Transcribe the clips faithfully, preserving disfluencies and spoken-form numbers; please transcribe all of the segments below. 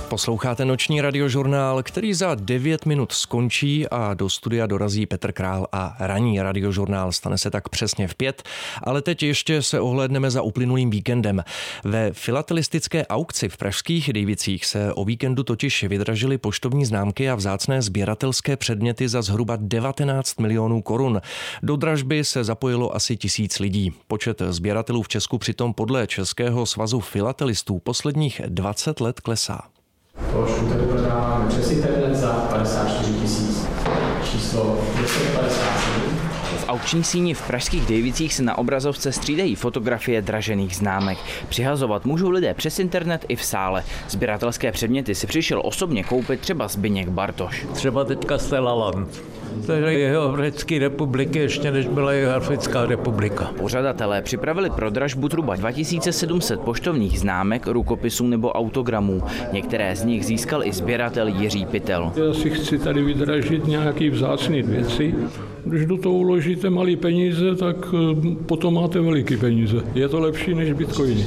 Posloucháte noční radiožurnál, který za devět minut skončí a do studia dorazí Petr Král a ranní radiožurnál stane se tak přesně v pět, ale teď ještě se ohlédneme za uplynulým víkendem. Ve filatelistické aukci v pražských Dejvicích se o víkendu totiž vydražily poštovní známky a vzácné sběratelské předměty za zhruba devatenáct milionů korun. Do dražby se zapojilo asi tisíc lidí. Počet sběratelů v Česku přitom podle Českého svazu filatelistů posledních dvacet let klesá. Plošku tady prodáváme přes internet za padesát čtyři tisíc. Číslo deset padesát sedm. V aukční síni v pražských Dejvicích se na obrazovce střídají fotografie dražených známek. Přihazovat můžou lidé přes internet i v sále. Sběratelské předměty si přišel osobně koupit třeba Zbyněk Bartoš. Třeba teďka Stella Land. To je Jihoafrické republiky, ještě než byla Jihoafrická republika. Pořadatelé připravili pro dražbu zhruba dva tisíce sedm set poštovních známek, rukopisů nebo autogramů. Některé z nich získal i sběratel Jiří Pytel. Já si chci tady vydražit nějaký vzácný věci. Když do toho uložíte malý peníze, tak potom máte veliký peníze. Je to lepší než bitcoiny.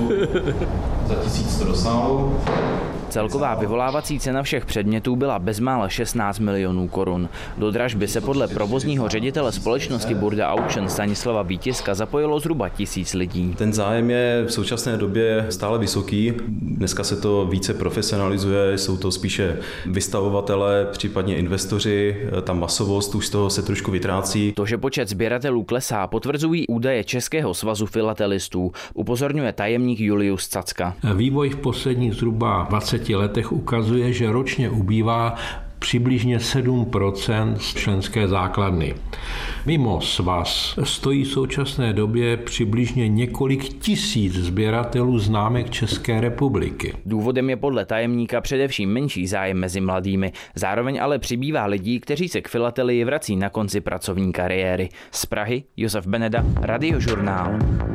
Za tisíc to dosáhlo. Celková vyvolávací cena všech předmětů byla bezmála šestnáct milionů korun. Do dražby se podle provozního ředitele společnosti Burda Auction Stanislava Vítiska zapojilo zhruba tisíc lidí. Ten zájem je v současné době stále vysoký. Dneska se to více profesionalizuje, jsou to spíše vystavovatelé, případně investoři. Ta masovost už z toho se trošku vytrácí. To, že počet sběratelů klesá, potvrzují údaje Českého svazu filatelistů, upozorňuje tajemník Julius Cacka. Vývoj v posledních zhruba dvaceti letech ukazuje, že ročně ubývá přibližně sedm procent z členské základny. Mimo svaz stojí v současné době přibližně několik tisíc sběratelů známek České republiky. Důvodem je podle tajemníka především menší zájem mezi mladými. Zároveň ale přibývá lidí, kteří se k filatelii vrací na konci pracovní kariéry. Z Prahy Josef Beneda, Radiožurnál.